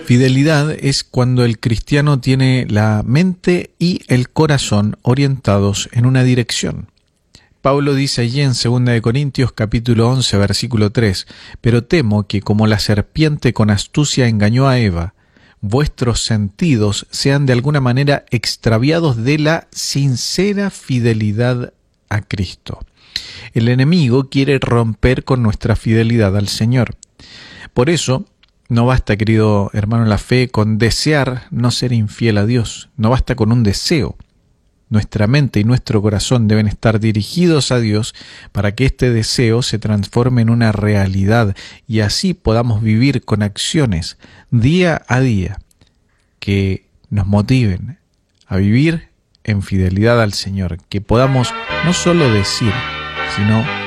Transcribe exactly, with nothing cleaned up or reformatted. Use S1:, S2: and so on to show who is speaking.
S1: Fidelidad es cuando el cristiano tiene la mente y el corazón orientados en una dirección. Pablo dice allí en segunda de Corintios capítulo once versículo tres, pero temo que como la serpiente con astucia engañó a Eva, vuestros sentidos sean de alguna manera extraviados de la sincera fidelidad a Cristo. El enemigo quiere romper con nuestra fidelidad al Señor. Por eso, no basta, querido hermano en la fe, con desear no ser infiel a Dios. No basta con un deseo. Nuestra mente y nuestro corazón deben estar dirigidos a Dios para que este deseo se transforme en una realidad y así podamos vivir con acciones día a día que nos motiven a vivir en fidelidad al Señor, que podamos no solo decir, sino